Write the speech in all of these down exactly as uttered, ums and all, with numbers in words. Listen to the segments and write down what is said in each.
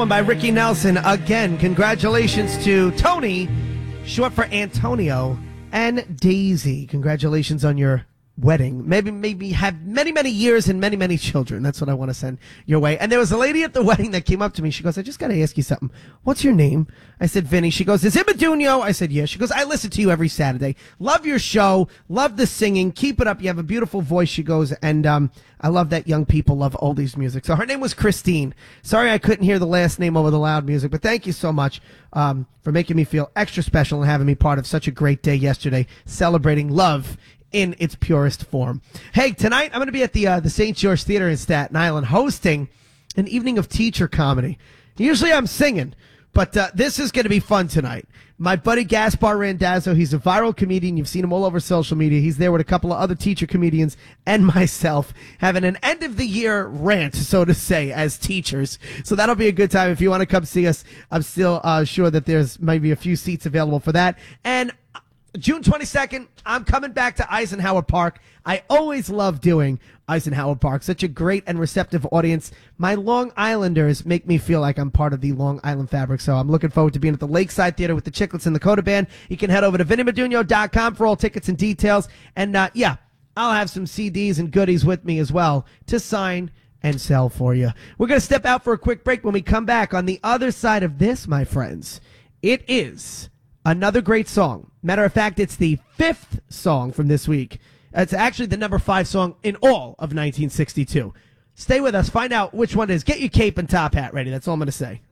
By Ricky Nelson. Again, congratulations to Tony, short for Antonio, and Daisy. Congratulations on your wedding. Maybe, maybe have many, many years and many, many children. That's what I want to send your way. And there was a lady at the wedding that came up to me. She goes, I just got to ask you something. What's your name? I said, Vinny. She goes, is it Meduno? I said, yeah. She goes, I listen to you every Saturday. Love your show. Love the singing. Keep it up. You have a beautiful voice. She goes, and um, I love that young people love oldies music. So her name was Christine. Sorry I couldn't hear the last name over the loud music, but thank you so much um, for making me feel extra special and having me part of such a great day yesterday, celebrating love in its purest form. Hey, tonight I'm going to be at the uh, the Saint George Theater in Staten Island hosting an evening of teacher comedy. Usually I'm singing, but uh, this is going to be fun tonight. My buddy Gaspar Randazzo, he's a viral comedian. You've seen him all over social media. He's there with a couple of other teacher comedians and myself having an end-of-the-year rant, so to say, as teachers. So that'll be a good time. If you want to come see us, I'm still uh, sure that there's maybe a few seats available for that. And June twenty-second, I'm coming back to Eisenhower Park. I always love doing Eisenhower Park. Such a great and receptive audience. My Long Islanders make me feel like I'm part of the Long Island fabric. So I'm looking forward to being at the Lakeside Theater with the Chicklets and the Coda Band. You can head over to vinny meduno dot com for all tickets and details. And, uh, yeah, I'll have some C Ds and goodies with me as well to sign and sell for you. We're going to step out for a quick break. When we come back, on the other side of this, my friends, it is another great song. Matter of fact, it's the fifth song from this week. It's actually the number five song in all of nineteen sixty-two. Stay with us. Find out which one it is. Get your cape and top hat ready. That's all I'm going to say.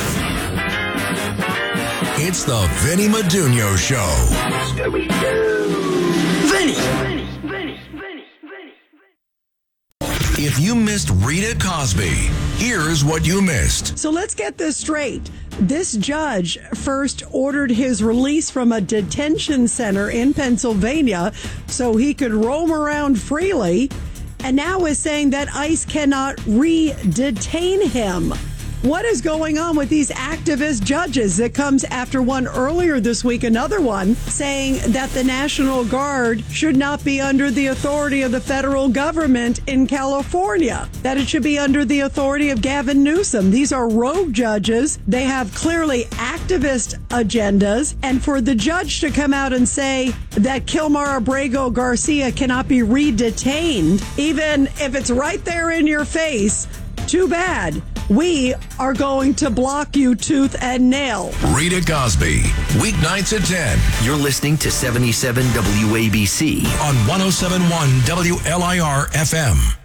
It's the Vinny Meduno Show. Scooby Doo. Vinny. Vinny. Vinny. Vinny. Vinny. If you missed Rita Cosby, here's what you missed. So let's get this straight. This judge first ordered his release from a detention center in Pennsylvania so he could roam around freely, and now is saying that ICE cannot re-detain him. What is going on with these activist judges? It comes after one earlier this week, another one, saying that the National Guard should not be under the authority of the federal government in California, that it should be under the authority of Gavin Newsom. These are rogue judges. They have clearly activist agendas. And for the judge to come out and say that Kilmar Abrego Garcia cannot be re-detained, even if it's right there in your face, too bad. We are going to block you tooth and nail. Rita Cosby, weeknights at ten. You're listening to seventy-seven W A B C On one oh seven point one W L I R F M.